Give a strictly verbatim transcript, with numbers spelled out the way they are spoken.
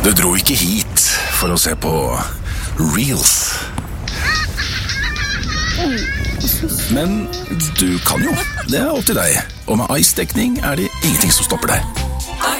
Du dro ikke hit for å se på Reels. Men du kan jo, det er opp til deg. Og med Ice-dekning er det ingenting som stopper deg.